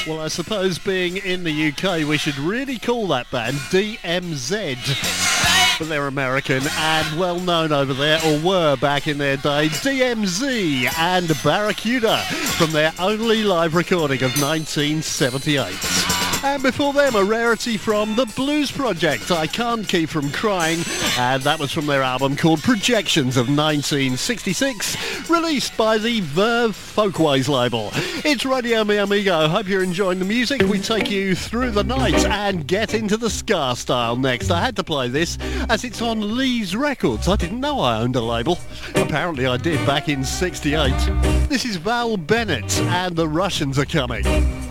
Well, I suppose being in the UK, we should really call that band DMZ. But they're American and well known over there, or were back in their day. DMZ and Barracuda from their only live recording of 1978. And before them, a rarity from the Blues Project, I Can't Keep From Crying, and that was from their album called Projections of 1966, released by the Verve Folkways label. It's Radio Mi Amigo. Hope you're enjoying the music. We take you through the night and get into the ska style next. I had to play this as it's on Lee's Records. I didn't know I owned a label. Apparently I did back in '68. This is Val Bennett and The Russians Are Coming.